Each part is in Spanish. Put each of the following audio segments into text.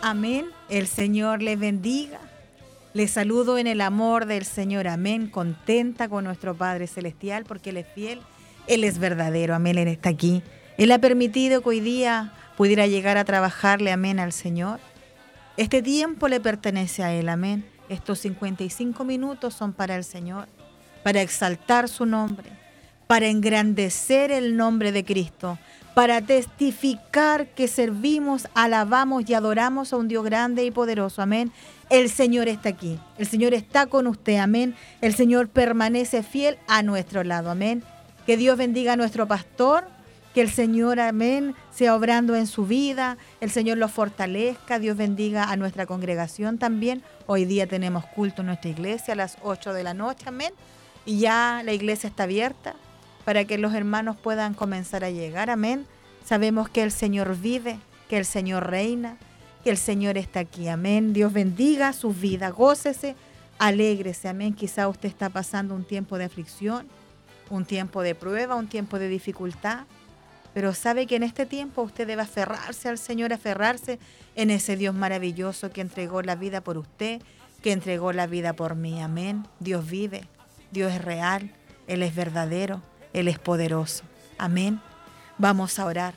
Amén. El Señor les bendiga. Les saludo en el amor del Señor. Amén. Contenta con nuestro Padre Celestial porque Él es fiel. Él es verdadero. Amén. Él está aquí. Él ha permitido que hoy día pudiera llegar a trabajarle. Amén al Señor. Este tiempo le pertenece a Él. Amén. Estos 55 minutos son para el Señor, para exaltar su nombre, para engrandecer el nombre de Cristo, para testificar que servimos, alabamos y adoramos a un Dios grande y poderoso. Amén. El Señor está aquí. El Señor está con usted. Amén. El Señor permanece fiel a nuestro lado. Amén. Que Dios bendiga a nuestro pastor. Que el Señor, amén, sea obrando en su vida. El Señor lo fortalezca. Dios bendiga a nuestra congregación también. Hoy día tenemos culto en nuestra iglesia a las 8 de la noche. Amén. Y ya la iglesia está abierta para que los hermanos puedan comenzar a llegar. Amén. Sabemos que el Señor vive, que el Señor reina, que el Señor está aquí. Amén. Dios bendiga su vida. Gócese, alégrese. Amén. Quizá usted está pasando un tiempo de aflicción, un tiempo de prueba, un tiempo de dificultad. Pero sabe que en este tiempo usted debe aferrarse al Señor, aferrarse en ese Dios maravilloso que entregó la vida por usted, que entregó la vida por mí. Amén. Dios vive, Dios es real, Él es verdadero, Él es poderoso. Amén. Vamos a orar.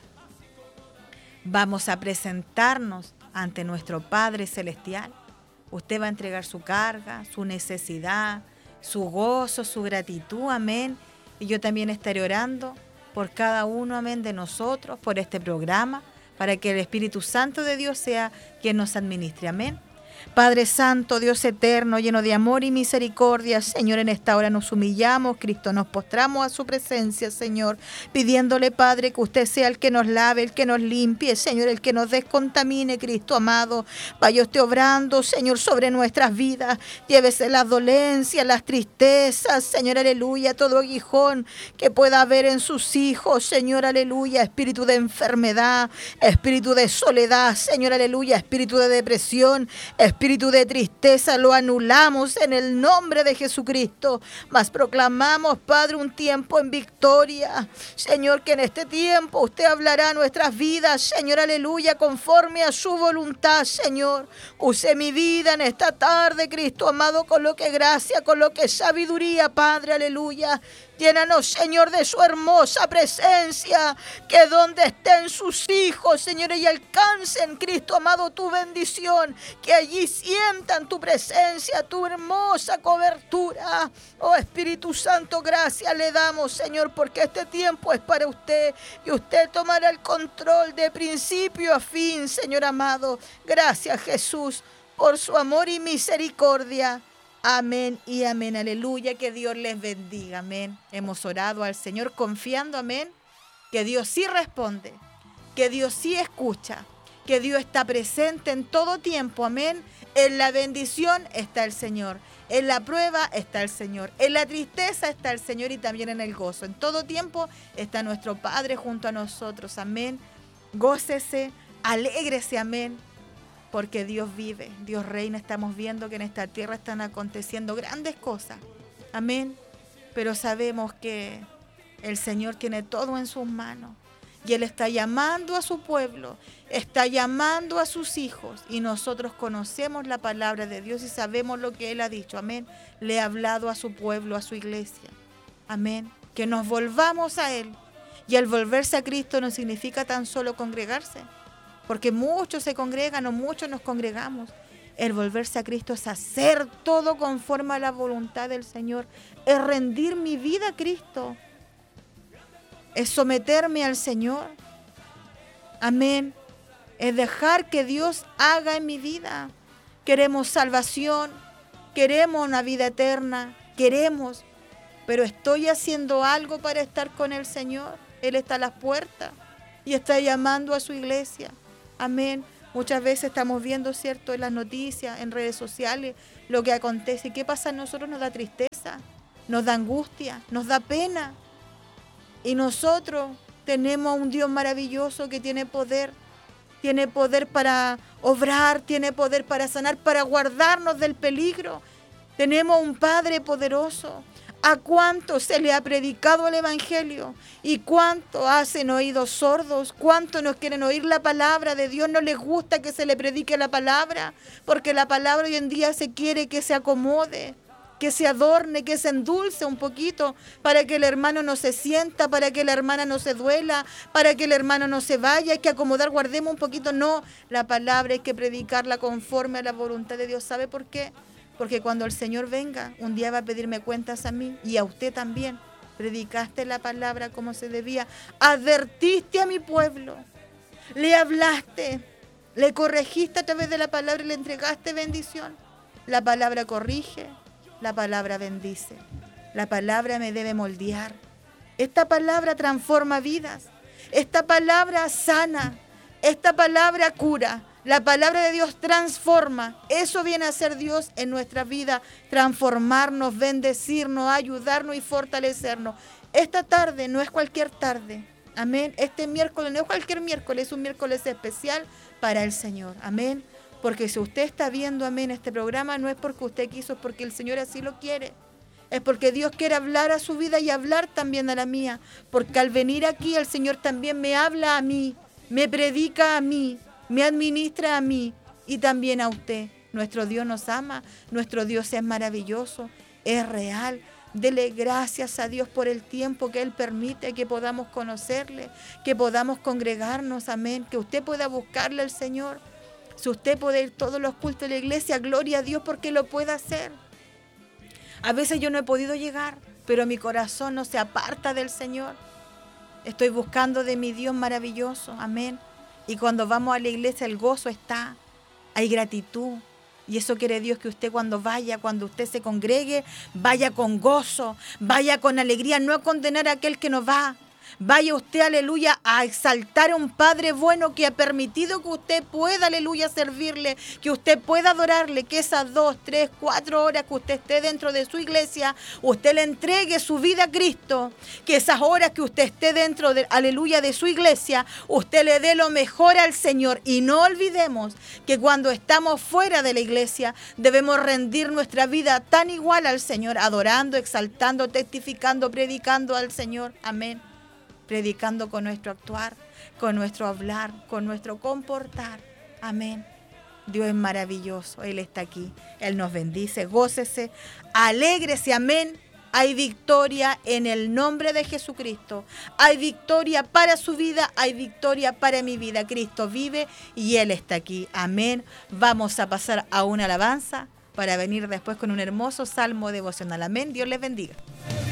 Vamos a presentarnos ante nuestro Padre Celestial. Usted va a entregar su carga, su necesidad, su gozo, su gratitud. Amén. Y yo también estaré orando por cada uno, amén, de nosotros, por este programa, para que el Espíritu Santo de Dios sea quien nos administre. Amén. Padre Santo, Dios eterno, lleno de amor y misericordia, Señor, en esta hora nos humillamos, Cristo, nos postramos a su presencia, Señor, pidiéndole, Padre, que usted sea el que nos lave, el que nos limpie, Señor, el que nos descontamine, Cristo amado. Vaya usted obrando, Señor, sobre nuestras vidas. Llévese las dolencias, las tristezas, Señor, aleluya, todo aguijón que pueda haber en sus hijos, Señor, aleluya, espíritu de enfermedad, espíritu de soledad, Señor, aleluya, espíritu de depresión, espíritu de tristeza, lo anulamos en el nombre de Jesucristo. Mas proclamamos, Padre, un tiempo en victoria. Señor, que en este tiempo usted hablará a nuestras vidas, Señor, aleluya, conforme a su voluntad, Señor. Use mi vida en esta tarde, Cristo amado, con lo que gracia, con lo que sabiduría, Padre, aleluya. Llénanos, Señor, de su hermosa presencia, que donde estén sus hijos, Señor, y alcancen, Cristo amado, tu bendición, que allí sientan tu presencia, tu hermosa cobertura. Oh Espíritu Santo, gracias le damos, Señor, porque este tiempo es para usted y usted tomará el control de principio a fin, Señor amado. Gracias, Jesús, por su amor y misericordia. Amén y amén, aleluya, que Dios les bendiga, amén. Hemos orado al Señor confiando, amén, que Dios sí responde, que Dios sí escucha, que Dios está presente en todo tiempo, amén. En la bendición está el Señor, en la prueba está el Señor, en la tristeza está el Señor y también en el gozo. En todo tiempo está nuestro Padre junto a nosotros, amén. Gócese, alégrese, amén. Porque Dios vive, Dios reina. Estamos viendo que en esta tierra están aconteciendo grandes cosas. Amén. Pero sabemos que el Señor tiene todo en sus manos. Y Él está llamando a su pueblo, está llamando a sus hijos. Y nosotros conocemos la palabra de Dios y sabemos lo que Él ha dicho. Amén. Le ha hablado a su pueblo, a su iglesia. Amén. Que nos volvamos a Él. Y el volverse a Cristo no significa tan solo congregarse. Porque muchos se congregan o muchos nos congregamos. El volverse a Cristo es hacer todo conforme a la voluntad del Señor. Es rendir mi vida a Cristo. Es someterme al Señor. Amén. Es dejar que Dios haga en mi vida. Queremos salvación. Queremos una vida eterna. Queremos. Pero estoy haciendo algo para estar con el Señor. Él está a las puertas y está llamando a su iglesia. Amén. Muchas veces estamos viendo, ¿cierto?, en las noticias, en redes sociales, lo que acontece. ¿Y qué pasa en nosotros? Nos da tristeza, nos da angustia, nos da pena. Y nosotros tenemos a un Dios maravilloso que tiene poder para obrar, tiene poder para sanar, para guardarnos del peligro. Tenemos un Padre poderoso. ¿A cuánto se le ha predicado el Evangelio? ¿Y cuánto hacen oídos sordos? ¿Cuánto no quieren oír la palabra de Dios? No les gusta que se le predique la palabra, porque la palabra hoy en día se quiere que se acomode, que se adorne, que se endulce un poquito, para que el hermano no se sienta, para que la hermana no se duela, para que el hermano no se vaya. Hay que acomodar, guardemos un poquito. No, la palabra hay que predicarla conforme a la voluntad de Dios. ¿Sabe por qué? Porque cuando el Señor venga, un día va a pedirme cuentas a mí y a usted también. Predicaste la palabra como se debía, advertiste a mi pueblo, le hablaste, le corregiste a través de la palabra y le entregaste bendición. La palabra corrige, la palabra bendice, la palabra me debe moldear. Esta palabra transforma vidas, esta palabra sana, esta palabra cura. La palabra de Dios transforma. Eso viene a ser Dios en nuestra vida. Transformarnos, bendecirnos, ayudarnos y fortalecernos. Esta tarde no es cualquier tarde. Amén. Este miércoles no es cualquier miércoles. Es un miércoles especial para el Señor. Amén. Porque si usted está viendo, amén, este programa, no es porque usted quiso, es porque el Señor así lo quiere. Es porque Dios quiere hablar a su vida y hablar también a la mía. Porque al venir aquí el Señor también me habla a mí, me predica a mí, me administra a mí y también a usted. Nuestro Dios nos ama, nuestro Dios es maravilloso, es real. Dele gracias a Dios por el tiempo que Él permite que podamos conocerle, que podamos congregarnos, amén. Que usted pueda buscarle al Señor. Si usted puede ir todos los cultos de la iglesia, gloria a Dios porque lo puede hacer. A veces yo no he podido llegar, pero mi corazón no se aparta del Señor. Estoy buscando de mi Dios maravilloso, amén. Y cuando vamos a la iglesia el gozo está, hay gratitud. Y eso quiere Dios, que usted cuando vaya, cuando usted se congregue, vaya con gozo, vaya con alegría, no a condenar a aquel que no va. Vaya usted, aleluya, a exaltar a un Padre bueno que ha permitido que usted pueda, aleluya, servirle, que usted pueda adorarle, que esas 2, 3, 4 horas que usted esté dentro de su iglesia, usted le entregue su vida a Cristo, que esas horas que usted esté dentro de, aleluya, de su iglesia, usted le dé lo mejor al Señor. Y no olvidemos que cuando estamos fuera de la iglesia, debemos rendir nuestra vida tan igual al Señor, adorando, exaltando, testificando, predicando al Señor. Amén. Predicando con nuestro actuar, con nuestro hablar, con nuestro comportar. Amén. Dios es maravilloso, Él está aquí, Él nos bendice, gócese, alégrese, amén. Hay victoria en el nombre de Jesucristo. Hay victoria para su vida, hay victoria para mi vida. Cristo vive y Él está aquí. Amén. Vamos a pasar a una alabanza para venir después con un hermoso salmo devocional. Amén. Dios les bendiga.